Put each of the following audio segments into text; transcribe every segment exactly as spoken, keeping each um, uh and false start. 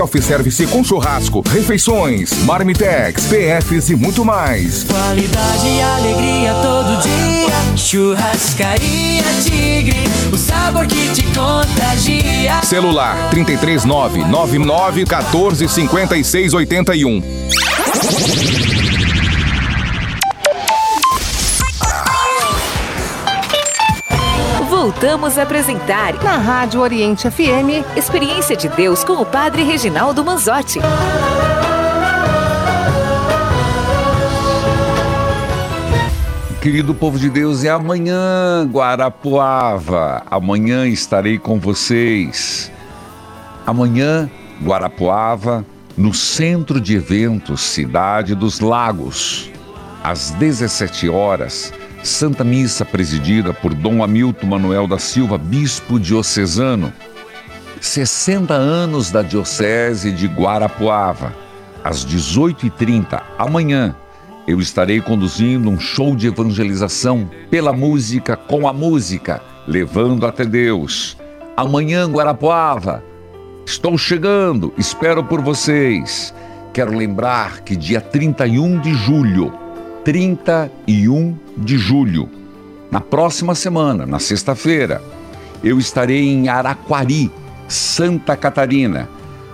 Self-service com churrasco, refeições, marmitex, P Fs e muito mais. Qualidade e alegria todo dia. Churrascaria Tigre, o sabor que te contagia. Celular trinta e três nove nove nove um quatro cinco seis oito um. Voltamos a apresentar na Rádio Oriente F M Experiência de Deus com o Padre Reginaldo Manzotti. Querido povo de Deus, é amanhã, Guarapuava. Amanhã estarei com vocês. Amanhã, Guarapuava, no Centro de Eventos Cidade dos Lagos, às dezessete horas. Santa Missa presidida por Dom Hamilton Manuel da Silva, bispo diocesano. sessenta anos da Diocese de Guarapuava. Às dezoito e trinta, amanhã, eu estarei conduzindo um show de evangelização pela música, com a música, levando até Deus. Amanhã, Guarapuava, estou chegando, espero por vocês. Quero lembrar que dia trinta e um de julho, trinta e um de julho, na próxima semana, na sexta-feira, eu estarei em Araquari, Santa Catarina,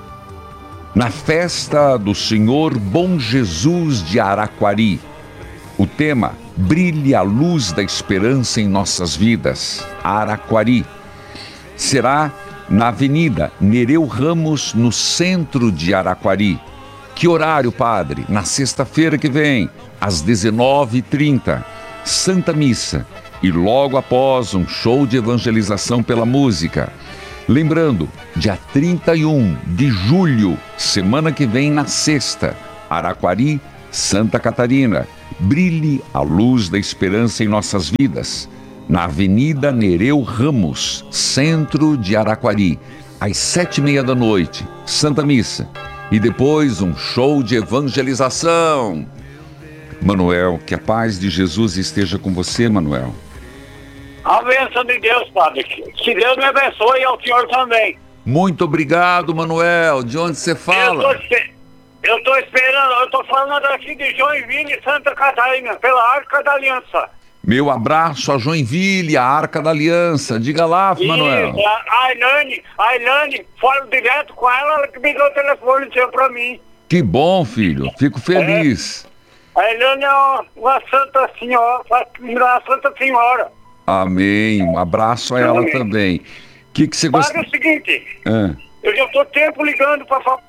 na festa do Senhor Bom Jesus de Araquari. O tema: Brilhe a luz da esperança em nossas vidas. Araquari. Será na Avenida Nereu Ramos, no centro de Araquari. Que horário, padre? Na sexta-feira que vem, às dezenove e trinta, Santa Missa, e logo após um show de evangelização pela música. Lembrando, dia trinta e um de julho, semana que vem, na sexta, Araquari, Santa Catarina, brilhe a luz da esperança em nossas vidas, na Avenida Nereu Ramos, centro de Araquari, às sete e meia da noite, Santa Missa. E depois um show de evangelização. Manuel, que a paz de Jesus esteja com você, Manuel. A bênção de Deus, padre. Que Deus me abençoe e ao senhor também. Muito obrigado, Manuel. De onde você fala? Eu estou esperando, eu estou falando aqui de Joinville, Santa Catarina, pela Arca da Aliança. Meu abraço a Joinville, a Arca da Aliança. Diga lá, Isso, Manuel. A Ailane, a Ailane, falo direto com ela, ela que me deu o telefone seu pra mim. Que bom, filho. Fico feliz. É. A Ailane é uma, uma santa senhora, uma santa senhora. Amém. Um abraço a ela. Amém. Também. O que, que você gosta? Mas é o seguinte, ah. eu já estou tempo ligando para falar.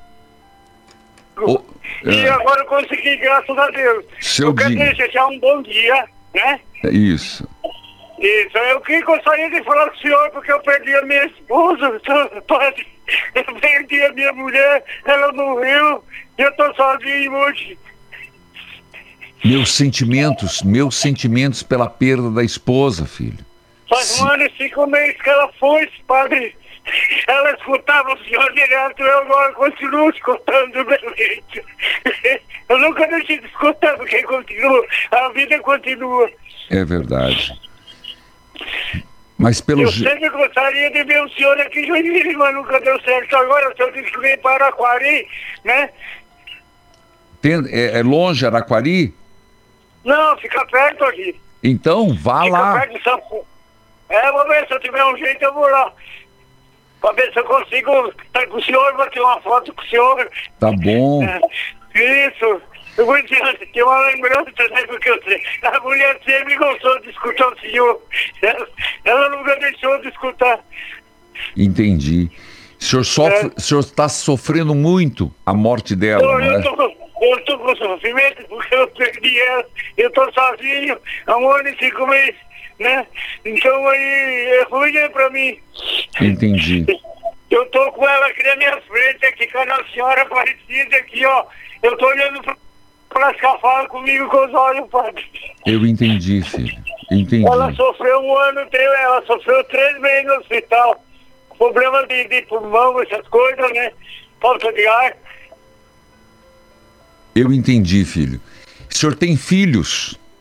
Oh, e ah. agora eu consegui, graças a Deus. Seu eu quero dia. desejar um bom dia, né? É isso. Isso, eu que gostaria de falar com o senhor porque eu perdi a minha esposa, padre. Eu perdi a minha mulher, ela morreu, e eu tô sozinho hoje. Meus sentimentos, meus sentimentos pela perda da esposa, filho. Faz um ano e cinco meses que ela foi, padre. Ela escutava o senhor direto, eu agora continuo escutando do meu jeito. Eu nunca deixei de escutar, porque continua, a vida continua. É verdade. Mas pelo Eu sempre gostaria de ver o senhor aqui em Joinville, mas nunca deu certo. Agora o senhor disse que veio para Araquari, né? Tem, é, é longe Araquari? Não, fica perto aqui. Então, vá fica lá. Perto de São Paulo. É, vou ver, se eu tiver um jeito eu vou lá. Pra ver se eu consigo estar com o senhor, bater uma foto com o senhor. Tá bom. É, isso. Eu vou dizer, tem uma lembrança, né, porque eu sei. A mulher sempre gostou de escutar o senhor. Ela, ela nunca deixou de escutar. Entendi. O senhor sofre, é. O senhor está sofrendo muito a morte dela, eu, né? Eu tô, eu tô com sofrimento porque eu perdi ela. Eu tô sozinho há um ano e cinco meses, né? Então aí é ruim, né, pra mim. Entendi. Eu tô com ela aqui na minha frente, aqui com a Nossa Senhora Aparecida, aqui, ó. Eu tô olhando pra... Pra ficar falando comigo com os olhos, padre. Eu entendi, filho. Entendi. Ela sofreu um ano inteiro, ela sofreu três meses no hospital. Problema de, de pulmão, essas coisas, né? Falta de ar. Eu entendi, filho. O senhor tem filhos?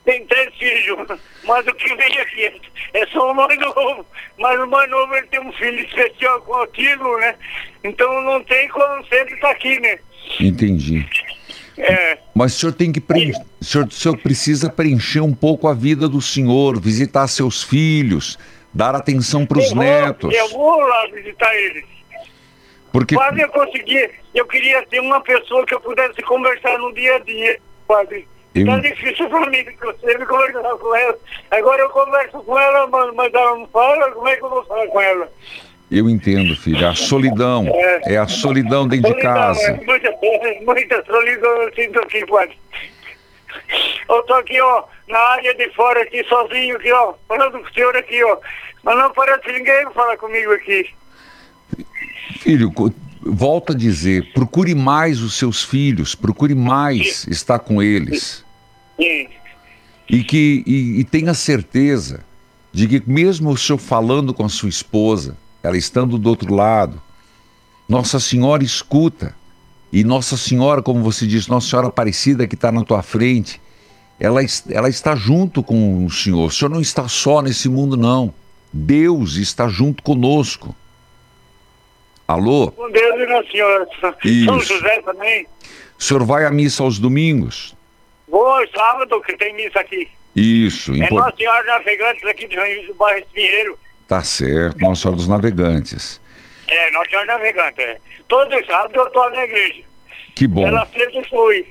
tem três filhos, mas o que vem aqui é só o mais novo. Mas o mais novo, ele tem um filho especial contigo, né? Então não tem como sempre estar aqui, né? Entendi. É. Mas o senhor tem que preencher, o senhor, o senhor precisa preencher um pouco a vida do senhor, visitar seus filhos, dar atenção para os Eu vou- netos. Eu vou lá visitar eles. Porque Padre, eu consegui, eu queria ter uma pessoa que eu pudesse conversar no dia a dia, padre. Eu- Tá difícil pra mim, porque eu sempre conversava com ela. Agora eu converso com ela, mas, mas ela não fala, como é que eu vou falar com ela? eu entendo, filho, a solidão, É. é a solidão dentro de Solidão, casa. é muita, muita solidão eu sinto aqui, padre. Eu tô aqui, ó, na área de fora, aqui, sozinho, aqui, ó, falando com o senhor aqui, ó. Mas não parece ninguém falar comigo aqui. Filho, co- volto a dizer, procure mais os seus filhos, procure mais estar com eles. Sim. E que e, e tenha certeza de que mesmo o senhor falando com a sua esposa, ela estando do outro lado, Nossa Senhora escuta. E Nossa Senhora, como você disse, Nossa Senhora Aparecida que está na tua frente, ela, es- ela está junto com o senhor. O senhor não está só nesse mundo, não. Deus está junto conosco. Alô? Com Deus e Nossa Senhora. São Isso. José também. O senhor vai à missa aos domingos? Vou sábado, que tem missa aqui. Isso, É impor- Nossa Senhora Navegantes aqui de Joinville, do bairro Espinheiro. tá certo, Nossa Senhora dos Navegantes. É, Nossa Senhora Navegante, é. Todo sábado eu estou na igreja. Que bom. Ela sempre foi.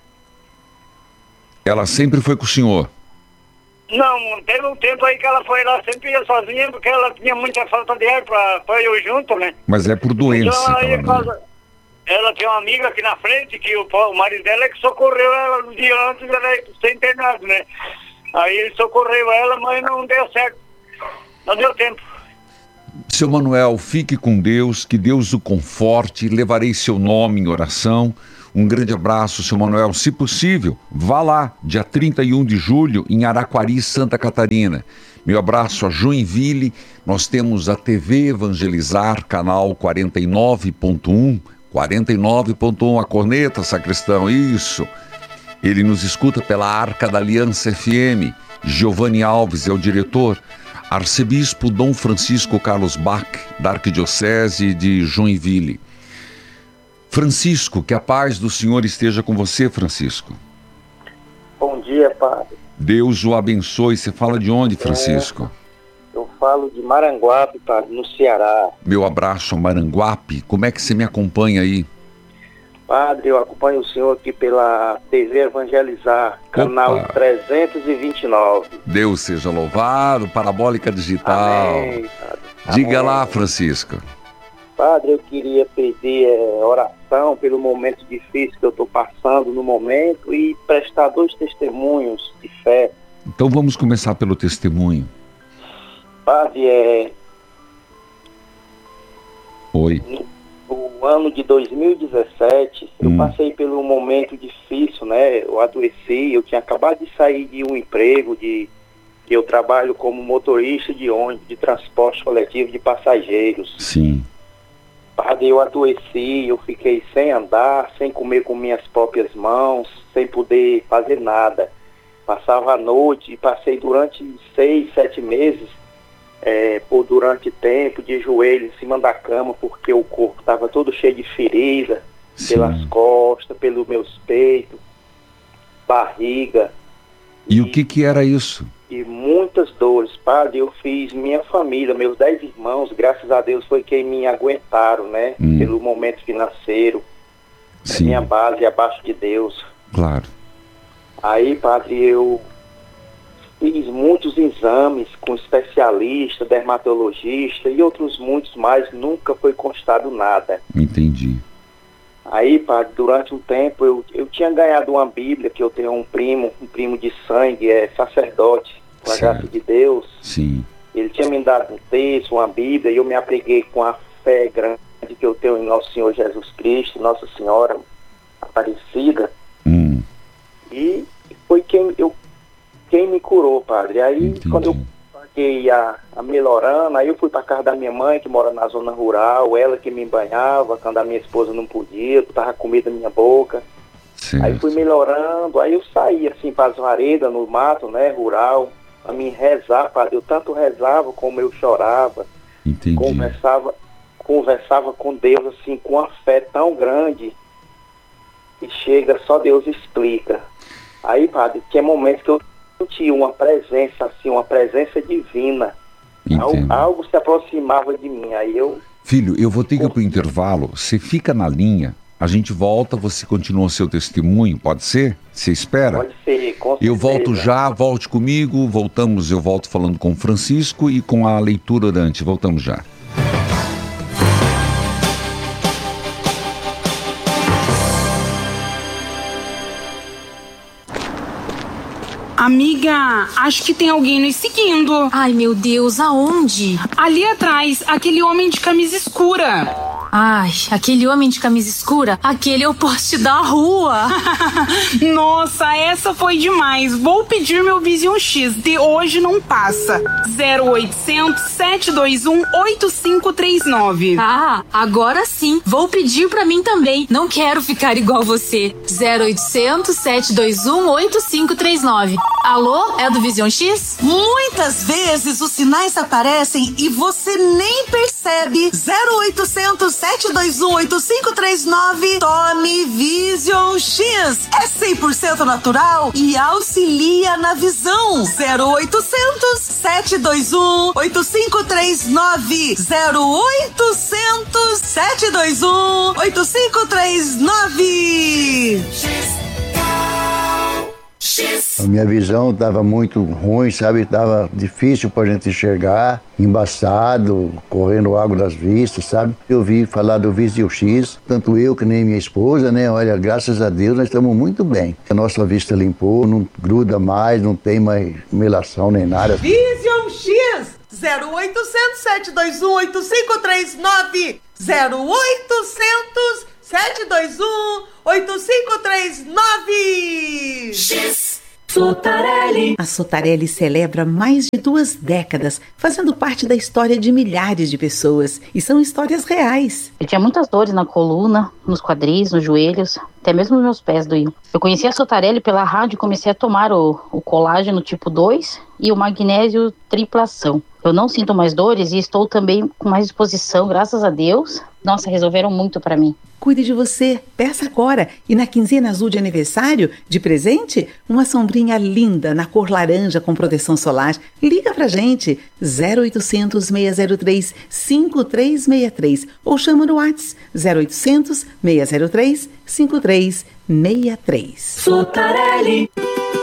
Ela sempre foi com o senhor. Não, teve um tempo aí que ela foi lá, sempre ia sozinha, porque ela tinha muita falta de ar pra, pra eu junto, né? Mas é por doença. Então ela que ia ela em não ia. casa. Ela tem uma amiga aqui na frente, que o, o marido dela é que socorreu ela no dia antes dela ser internado, né? Aí ele socorreu ela, mas não deu certo. Não deu tempo. Seu Manuel, fique com Deus, que Deus o conforte, levarei seu nome em oração. Um grande abraço, seu Manuel. Se possível, vá lá, dia trinta e um de julho, em Araquari, Santa Catarina. Meu abraço a Joinville. Nós temos a T V Evangelizar, canal quarenta e nove ponto um. quarenta e nove ponto um, a corneta, sacristão, isso. Ele nos escuta pela Arca da Aliança F M. Giovanni Alves é o diretor. Arcebispo Dom Francisco Carlos Bach, da Arquidiocese de Joinville. Francisco, que a paz do Senhor esteja com você, Francisco. Bom dia, padre. Deus o abençoe. Você fala de onde, Francisco? Eu falo de Maranguape, padre, no Ceará. Meu abraço a Maranguape. Como é que você me acompanha aí? Padre, eu acompanho o senhor aqui pela T V Evangelizar, canal Opa. trezentos e vinte e nove. Deus seja louvado, Parabólica Digital. Amém, padre. Diga Amém. lá, Francisco. Padre, eu queria pedir é, oração pelo momento difícil que eu estou passando no momento e prestar dois testemunhos de fé. Então vamos começar pelo testemunho. Padre, é, Oi. no ano de dois mil e dezessete, eu Hum. passei por um momento difícil, né? Eu adoeci, eu tinha acabado de sair de um emprego, de que eu trabalho como motorista de ônibus, de transporte coletivo de passageiros. Sim. Padre, eu adoeci, eu fiquei sem andar, sem comer com minhas próprias mãos, sem poder fazer nada. Passava a noite e passei durante seis, sete meses, é, por durante tempo, de joelho em cima da cama, porque o corpo estava todo cheio de ferida, Sim. pelas costas, pelos meus peitos, barriga. E o que que era isso? E muitas dores. Padre, eu fiz minha família, meus dez irmãos, graças a Deus foi quem me aguentaram, né? Hum. Pelo momento financeiro. A Sim, minha base é abaixo de Deus. claro. Aí, padre, eu fiz muitos exames com especialista, dermatologista e outros muitos mais, nunca foi constado nada. Entendi. Aí, padre, durante um tempo eu, eu tinha ganhado uma Bíblia, que eu tenho um primo, um primo de sangue, é sacerdote, com a Certo. graça de Deus. Sim. Ele tinha me dado um texto, uma Bíblia, e eu me apeguei com a fé grande que eu tenho em Nosso Senhor Jesus Cristo, Nossa Senhora Aparecida. Hum, E foi quem, eu, quem me curou, padre. Aí, Entendi. quando eu paguei a, a melhorando, aí eu fui para casa da minha mãe, que mora na zona rural, ela que me banhava, quando a minha esposa não podia, botava comida na minha boca. Certo. Aí fui melhorando, aí eu saí assim para as varedas, no mato, né, rural, para me rezar, padre. Eu tanto rezava como eu chorava. Entendi. Conversava, conversava com Deus assim, com uma fé tão grande que chega, só Deus explica. Aí, padre, tinha momentos que eu sentia uma presença, assim, uma presença divina. Algo, algo se aproximava de mim, aí eu... Filho, eu vou ter que ir para o intervalo, você fica na linha, a gente volta, você continua o seu testemunho, pode ser? Você espera? Pode ser, com certeza. Eu volto já, volte comigo, voltamos, eu volto falando com o Francisco e com a leitura orante, voltamos já. Amiga, acho que tem alguém nos seguindo. Ai, meu Deus, aonde? Ali atrás, aquele homem de camisa escura. Ai, aquele homem de camisa escura, aquele é o poste da rua. Nossa, essa foi demais. Vou pedir meu Vision X, de hoje não passa. zero oitocentos, sete dois um, oito cinco três nove. Ah, agora sim. Vou pedir pra mim também. Não quero ficar igual você. zero oitocentos, sete dois um, oito cinco três nove. Alô, é do Vision X? Muitas vezes os sinais aparecem e você nem percebe. zero oitocentos, sete dois um, oito cinco três nove. Tome Vision X. É cem por cento natural e auxilia na visão. zero oitocentos, sete dois um, oito cinco três nove. zero oitocentos, sete dois um, oito cinco três nove. A minha visão estava muito ruim, sabe? Estava difícil para a gente enxergar, embaçado, correndo água das vistas, sabe? Eu vi falar do Vision X, tanto eu que nem minha esposa, né? Olha, graças a Deus nós estamos muito bem. A nossa vista limpou, não gruda mais, não tem mais melação nem nada. Vision X! zero oitocentos, sete dois um, oito cinco três nove. zero oitocentos, sete dois um, oito cinco três nove. X. Sotarelli. A Sotarelli celebra mais de duas décadas, fazendo parte da história de milhares de pessoas. E são histórias reais. Eu tinha muitas dores na coluna, nos quadris, nos joelhos, até mesmo nos meus pés doíam. Eu conheci a Sotarelli pela rádio e comecei a tomar o, o colágeno tipo dois e o magnésio triplação. Eu não sinto mais dores e estou também com mais disposição, graças a Deus. Nossa, resolveram muito pra mim. Cuide de você, peça agora. E na quinzena azul de aniversário, de presente, uma sombrinha linda na cor laranja com proteção solar. Liga pra gente, zero oitocentos, seis zero três, cinco três seis três ou chama no WhatsApp zero oitocentos, seis zero três, cinco três seis três. Sotarelli.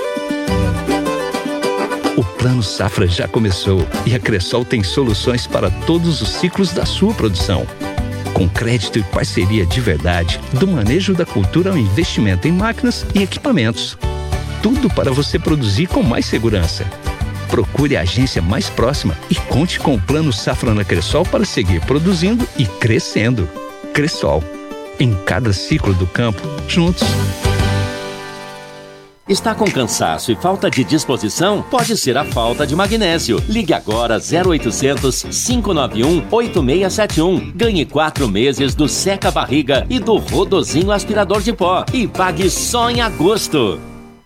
O Plano Safra já começou e a Cressol tem soluções para todos os ciclos da sua produção. Com crédito e parceria de verdade, do manejo da cultura ao investimento em máquinas e equipamentos. Tudo para você produzir com mais segurança. Procure a agência mais próxima e conte com o Plano Safra na Cressol para seguir produzindo e crescendo. Cressol. Em cada ciclo do campo, juntos. Está com cansaço e falta de disposição? Pode ser a falta de magnésio. Ligue agora zero oitocentos, cinco nove um, oito seis sete um. Ganhe quatro meses do Seca Barriga e do Rodozinho Aspirador de Pó. E pague só em agosto.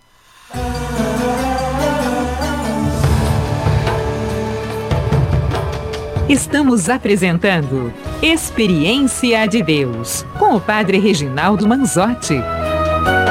Estamos apresentando Experiência de Deus com o Padre Reginaldo Manzotti.